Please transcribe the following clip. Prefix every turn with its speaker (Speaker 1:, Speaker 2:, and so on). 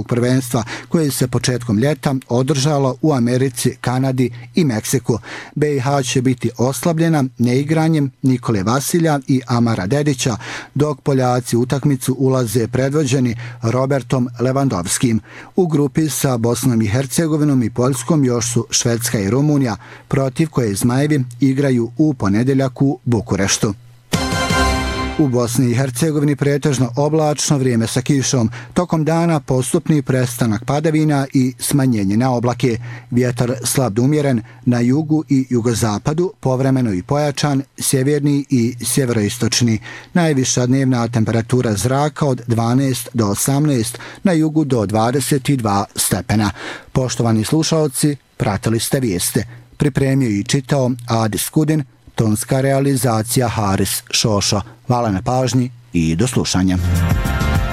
Speaker 1: prvenstva koje se početkom ljeta održalo u Americi, Kanadi i Meksiku. BiH će biti oslabljena neigranjem Nikole Vasilja i Amara Dedića, dok Poljaci u utakmicu ulaze predvođeni Robertom Lewandowskim. U grupi sa Bosnom i Hercegovinom i Poljskom još su Švedska i Rumunija, protiv koje Zmajevi igraju u ponedjeljak u Bukureštu. U Bosni i Hercegovini pretežno oblačno vrijeme sa kišom. Tokom dana postupni prestanak padavina i smanjenje na oblake. Vjetar slab do umjeren na jugu i jugozapadu, povremeno i pojačan, sjeverni i sjeveroistočni. Najviša dnevna temperatura zraka od 12 do 18, na jugu do 22 stepena. Poštovani slušalci, pratili ste vijeste. Pripremio i čitao Adis Kudin, tonska realizacija Haris Šošo. Hvala na pažnji i do slušanja.